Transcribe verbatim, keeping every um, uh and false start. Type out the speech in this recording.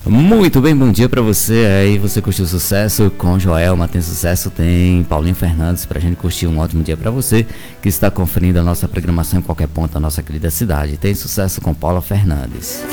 Muito bem, bom dia pra você aí. Você curtiu Sucesso com Joelma? Tem Sucesso, tem Paulinho Fernandes, pra gente curtir um ótimo dia pra você que está conferindo a nossa programação em qualquer ponto da nossa querida cidade. Tem Sucesso com Paula Fernandes.